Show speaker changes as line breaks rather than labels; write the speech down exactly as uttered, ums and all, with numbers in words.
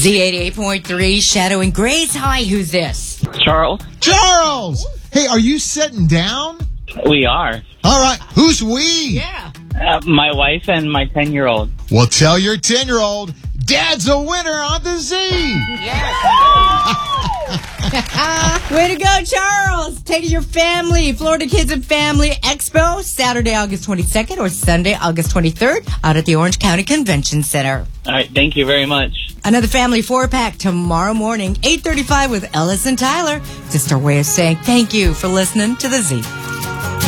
Z eighty-eight point three, Shadow and Grace. Hi, who's this?
Charles.
Charles! Hey, are you sitting down?
We are.
All right, who's we?
Yeah.
Uh, my wife and my ten-year-old.
Well, tell your ten-year-old, Dad's a winner on the Z.
Way to go, Charles. Take your family. Florida Kids and Family Expo, Saturday, August twenty-second or Sunday, August twenty-third, out at the Orange County Convention Center.
All right, thank you very much.
Another family four-pack tomorrow morning, eight thirty-five with Ellis and Tyler. Just our way of saying thank you for listening to the Z.